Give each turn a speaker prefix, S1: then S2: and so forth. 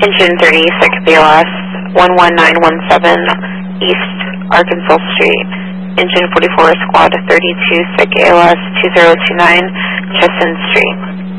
S1: Engine 30, sick BLS, 11917 East Arkansas Street. Engine 44, Squad 32, sick ALS 2029, Chesson Street.